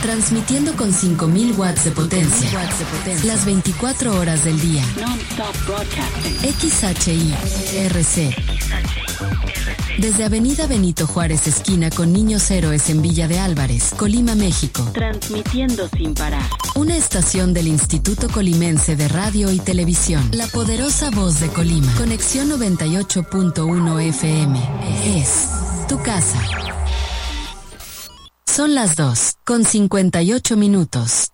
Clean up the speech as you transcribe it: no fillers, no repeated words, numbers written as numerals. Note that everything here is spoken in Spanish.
transmitiendo con 5.000 watts de potencia, las 24 horas del día. XHI-RC. Desde Avenida Benito Juárez, esquina con Niños Héroes en Villa de Álvarez, Colima, México. Transmitiendo sin parar. Una estación del Instituto Colimense de Radio y Televisión. La poderosa voz de Colima. Conexión 98.1 FM. Es tu casa. Son las 2:58.